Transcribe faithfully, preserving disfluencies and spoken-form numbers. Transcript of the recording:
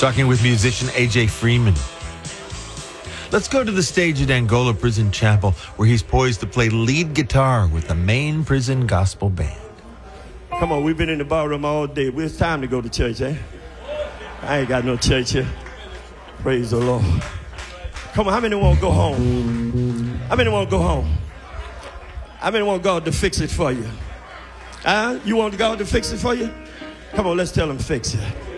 Talking with musician A J Freeman. Let's go to the stage at Angola Prison Chapel, where he's poised to play lead guitar with the main prison gospel band. Come on, we've been in the ballroom all day. Well, it's time to go to church, eh? I ain't got no church here. Praise the Lord. Come on, how many want to go home? How many want to go home? How many want God to fix it for you? Huh? You want God to fix it for you? Come on, let's tell him fix it.